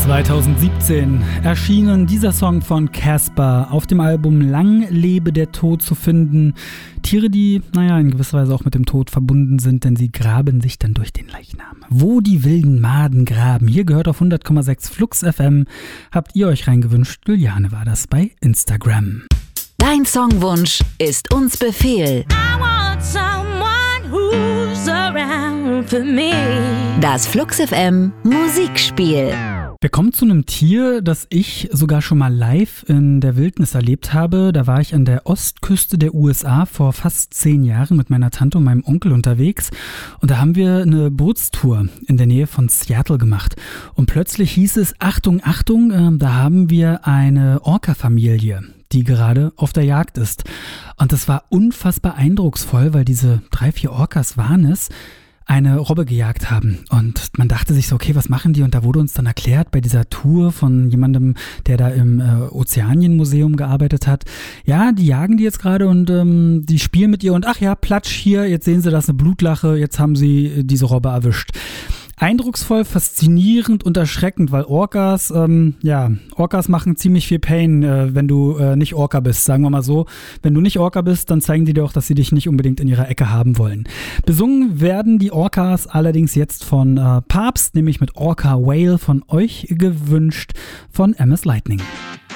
2017 erschienen dieser Song von Casper auf dem Album Lang lebe der Tod zu finden. Tiere, die, in gewisser Weise auch mit dem Tod verbunden sind, denn sie graben sich dann durch den Leichnam. Wo die wilden Maden graben. Hier gehört auf 100,6 Flux FM. Habt ihr euch reingewünscht? Juliane war das bei Instagram. Dein Songwunsch ist uns Befehl. I want someone who's around for me. Das Flux FM Musikspiel. Wir kommen zu einem Tier, das ich sogar schon mal live in der Wildnis erlebt habe. Da war ich an der Ostküste der USA vor fast 10 Jahren mit meiner Tante und meinem Onkel unterwegs. Und da haben wir eine Bootstour in der Nähe von Seattle gemacht. Und plötzlich hieß es, Achtung, Achtung, da haben wir eine Orca-Familie, die gerade auf der Jagd ist. Und das war unfassbar eindrucksvoll, weil diese 3-4 Orcas waren es, eine Robbe gejagt haben. Und man dachte sich so, okay, was machen die? Und da wurde uns dann erklärt bei dieser Tour von jemandem, der da im Ozeanienmuseum gearbeitet hat, ja, die jagen die jetzt gerade und die spielen mit ihr und ach ja, platsch hier, jetzt sehen sie, das ist eine Blutlache, jetzt haben sie diese Robbe erwischt. Eindrucksvoll, faszinierend und erschreckend, weil Orcas machen ziemlich viel Pain, wenn du nicht Orca bist, sagen wir mal so. Wenn du nicht Orca bist, dann zeigen die dir auch, dass sie dich nicht unbedingt in ihrer Ecke haben wollen. Besungen werden die Orcas allerdings jetzt von Papst, nämlich mit Orca Whale von euch gewünscht, von MS Lightning.